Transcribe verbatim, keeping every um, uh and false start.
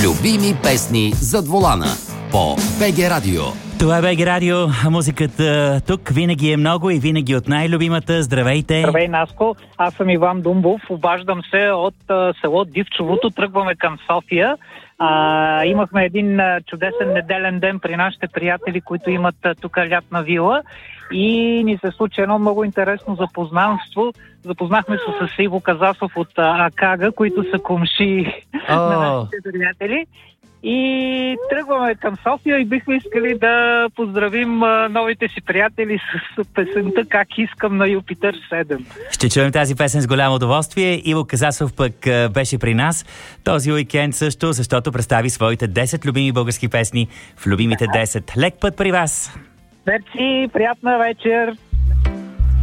Любими песни зад волана по БГ Радио. Това е БГ Радио. Музиката тук винаги е много и винаги от най-любимата. Здравейте! Здравей, Наско! Аз съм Иван Думбов. Обаждам се от а, село Дивчовото. Тръгваме към София. А, имахме един а, чудесен неделен ден при нашите приятели, които имат а, тук лятна вила. И ни се случи едно много интересно запознанство. Запознахме се с Иво Казасов от а, Акага, които са комши oh. на нашите приятели. И тръгваме към София и бихме искали да поздравим а, новите си приятели с, с песента "Как искам" на Юпитер седем. Ще чуем тази песен с голямо удоволствие. Иво Казасов пък а, беше при нас този уикенд също, защото представи своите десет любими български песни в любимите десет. Лек път при вас! Мерси, приятна вечер!